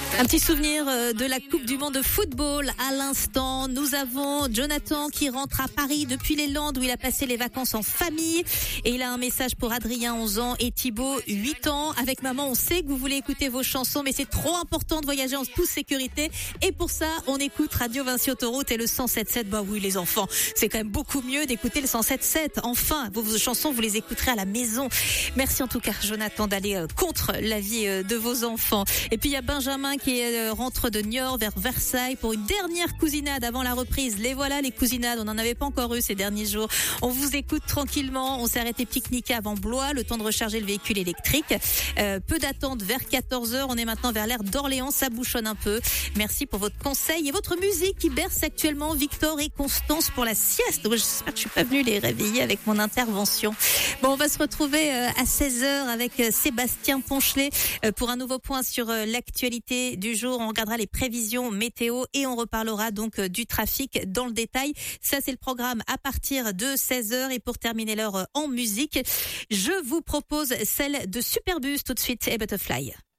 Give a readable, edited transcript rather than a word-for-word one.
Un petit souvenir de la Coupe du Monde de football à l'instant. Nous avons Jonathan qui rentre à Paris depuis les Landes où il a passé les vacances en famille. Et il a un message pour Adrien, 11 ans, et Thibaut, 8 ans. Avec maman, on sait que vous voulez écouter vos chansons, mais c'est trop important de voyager en toute sécurité. Et pour ça, on écoute Radio Vinci Autoroute et le 107.7. Bah oui, les enfants, c'est quand même beaucoup mieux d'écouter le 107.7. Enfin, vos chansons, vous les écouterez à la maison. Merci en tout cas, Jonathan, d'aller contre l'avis de vos enfants. Et puis, il y a Benjamin qui rentre de Niort vers Versailles pour une dernière cousinade avant la reprise. Les voilà, les cousinades. On n'en avait pas encore eu ces derniers jours. On vous écoute tranquillement. On s'est arrêté pique-niquer avant Blois, le temps de recharger le véhicule électrique. Peu d'attente vers 14h. On est maintenant vers l'aire d'Orléans. Ça bouchonne un peu. Merci pour votre conseil et votre musique qui berce actuellement Victor et Constance pour la sieste. J'espère que je suis pas venue les réveiller avec mon intervention. Bon, on va se retrouver à 16h avec Sébastien Ponchelet pour un nouveau point sur l'actualité du jour. On regardera les prévisions météo et on reparlera donc du trafic dans le détail. Ça, c'est le programme à partir de 16h. Et pour terminer l'heure en musique, je vous propose celle de Superbus tout de suite et Butterfly.